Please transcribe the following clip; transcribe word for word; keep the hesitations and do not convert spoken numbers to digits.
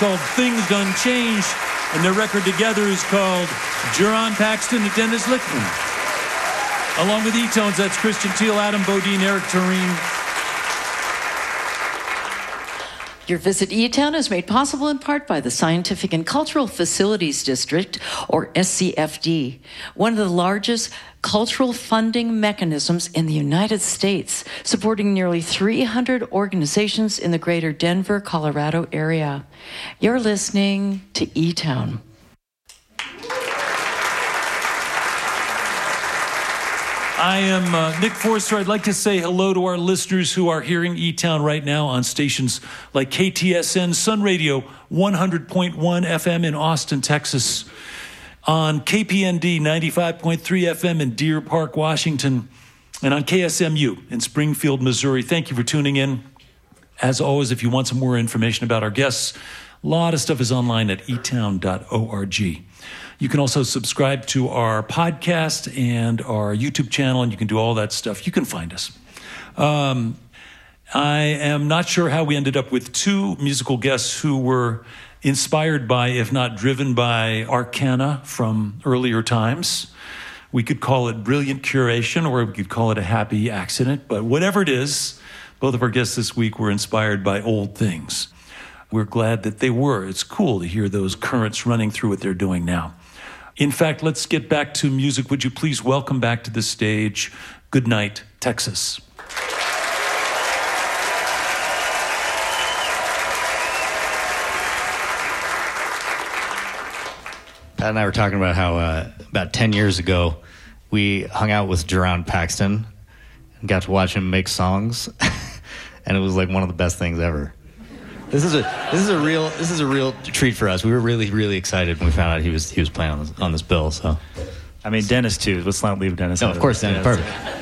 called Things Done Changed, and their record together is called Jerron Paxton and Dennis Lichtman. Along with E-Tones, that's Christian Teal, Adam Bodine, Eric Tureen. Your visit E-Town is made possible in part by the Scientific and Cultural Facilities District, or S C F D, one of the largest cultural funding mechanisms in the United States, supporting nearly three hundred organizations in the greater Denver, Colorado area. You're listening to E-Town. I am uh, Nick Forster. I'd like to say hello to our listeners who are hearing E-Town right now on stations like K T S N, Sun Radio, one hundred point one F M in Austin, Texas, on K P N D, ninety-five point three F M in Deer Park, Washington, and on K S M U in Springfield, Missouri. Thank you for tuning in. As always, if you want some more information about our guests, a lot of stuff is online at e town dot org. You can also subscribe to our podcast and our YouTube channel, and you can do all that stuff. You can find us. Um, I am not sure how we ended up with two musical guests who were inspired by, if not driven by, arcana from earlier times. We could call it brilliant curation, or we could call it a happy accident. But whatever it is, both of our guests this week were inspired by old things. We're glad that they were. It's cool to hear those currents running through what they're doing now. In fact, let's get back to music. Would you please welcome back to the stage Goodnight, Texas. Pat and I were talking about how uh, about ten years ago we hung out with Jerron Paxton and got to watch him make songs, and it was like one of the best things ever. This is a this is a real this is a real treat for us. We were really really excited when we found out he was he was playing on this, on this bill. So, I mean, Dennis too. Let's not leave Dennis no, out of course, of Dennis. Perfect.